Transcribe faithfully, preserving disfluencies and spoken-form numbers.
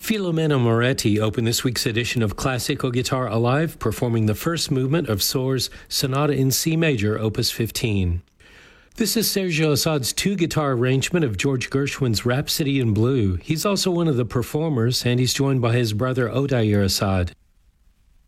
Filomeno Moretti opened this week's edition of Classical Guitar Alive, performing the first movement of Sohr's Sonata in C Major, Opus fifteen. This is Sergio Assad's two-guitar arrangement of George Gershwin's Rhapsody in Blue. He's also one of the performers, and he's joined by his brother Odair Assad.